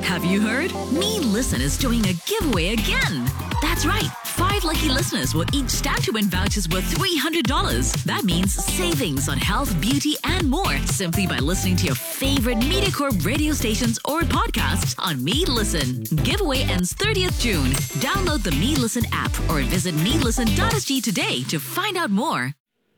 Have you heard? Me Listen is doing a giveaway again. That's right. 5 lucky listeners will each stand to win vouchers worth $300. That means savings on health, beauty, and more simply by listening to your favorite MediaCorp radio stations or podcasts on Me Listen. Giveaway ends 30th June. Download the Me Listen app or visit melisten.sg today to find out more.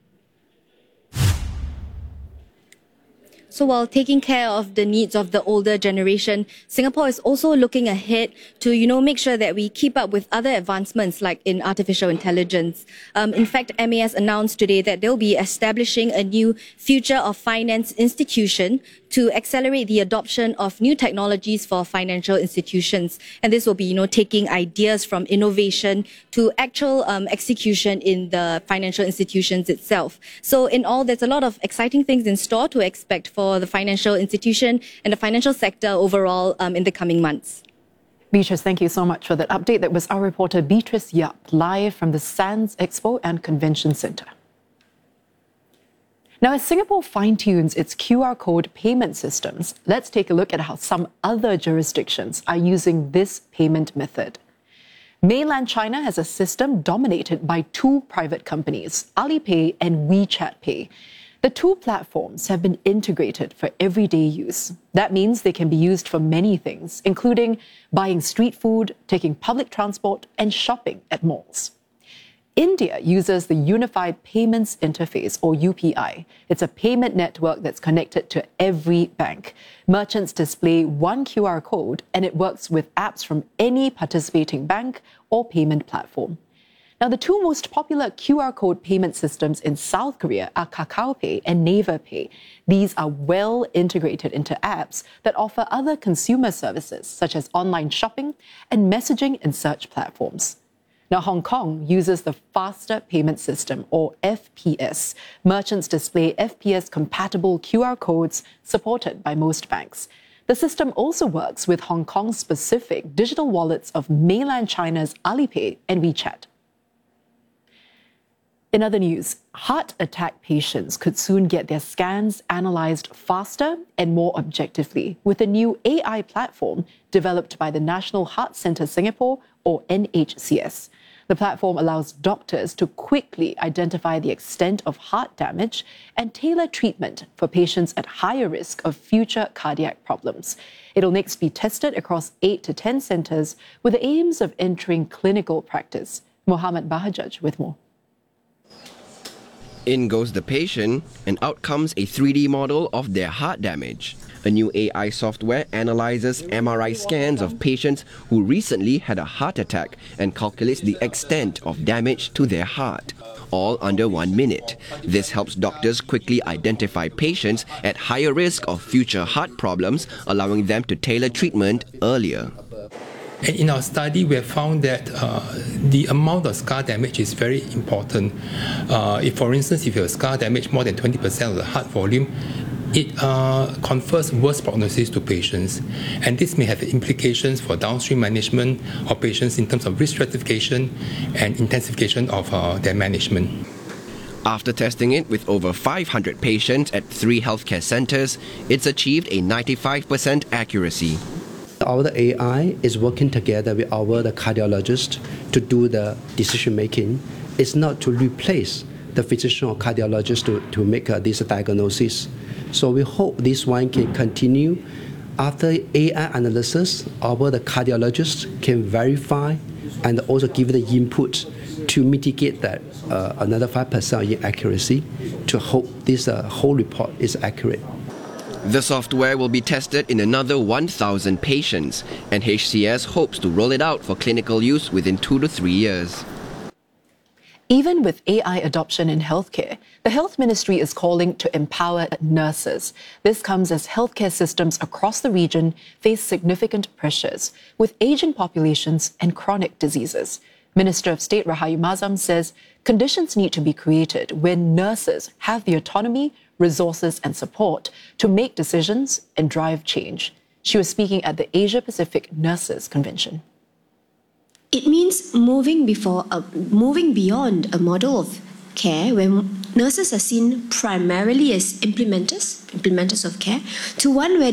So while taking care of the needs of the older generation, Singapore is also looking ahead to, make sure that we keep up with other advancements like in artificial intelligence. In fact, MAS announced today that they'll be establishing a new Future of Finance institution to accelerate the adoption of new technologies for financial institutions. And this will be, taking ideas from innovation to actual execution in the financial institutions itself. So in all, there's a lot of exciting things in store to expect for the financial institution and the financial sector overall in the coming months. Beatrice, thank you so much for that update. That was our reporter Beatrice Yap, live from the SANS Expo and Convention Centre. Now, as Singapore fine-tunes its QR code payment systems, let's take a look at how some other jurisdictions are using this payment method. Mainland China has a system dominated by 2 private companies, Alipay and WeChat Pay. The 2 platforms have been integrated for everyday use. That means they can be used for many things, including buying street food, taking public transport, and shopping at malls. India uses the Unified Payments Interface, or UPI. It's a payment network that's connected to every bank. Merchants display one QR code, and it works with apps from any participating bank or payment platform. Now, the 2 most popular QR code payment systems in South Korea are KakaoPay and Naver Pay. These are well integrated into apps that offer other consumer services, such as online shopping and messaging and search platforms. Now, Hong Kong uses the Faster Payment System, or FPS. Merchants display FPS-compatible QR codes supported by most banks. The system also works with Hong Kong-specific digital wallets of mainland China's Alipay and WeChat. In other news, heart attack patients could soon get their scans analysed faster and more objectively with a new AI platform developed by the National Heart Centre Singapore, or NHCS. The platform allows doctors to quickly identify the extent of heart damage and tailor treatment for patients at higher risk of future cardiac problems. It'll next be tested across 8 to 10 centres with the aims of entering clinical practice. Mohammed Bahajaj with more. In goes the patient, and out comes a 3D model of their heart damage. A new AI software analyzes MRI scans of patients who recently had a heart attack and calculates the extent of damage to their heart, all under 1 minute. This helps doctors quickly identify patients at higher risk of future heart problems, allowing them to tailor treatment earlier. And in our study, we have found that the amount of scar damage is very important. If, for instance, if you have scar damage more than 20% of the heart volume, it confers worse prognosis to patients. And this may have implications for downstream management of patients in terms of risk stratification and intensification of their management. After testing it with over 500 patients at 3 healthcare centres, it's achieved a 95% accuracy. Our AI is working together with our cardiologist to do the decision making. It's not to replace the physician or cardiologist to make this diagnosis. So we hope this one can continue. After AI analysis, our cardiologist can verify and also give the input to mitigate that another 5% inaccuracy to hope this whole report is accurate. The software will be tested in another 1,000 patients, and HCS hopes to roll it out for clinical use within 2 to 3 years. Even with AI adoption in healthcare, the Health Ministry is calling to empower nurses. This comes as healthcare systems across the region face significant pressures with aging populations and chronic diseases. Minister of State Rahayu Mazam says conditions need to be created where nurses have the autonomy, resources and support to make decisions and drive change. She was speaking at the Asia Pacific Nurses Convention. It means moving beyond a model of care where nurses are seen primarily as implementers of care, to one where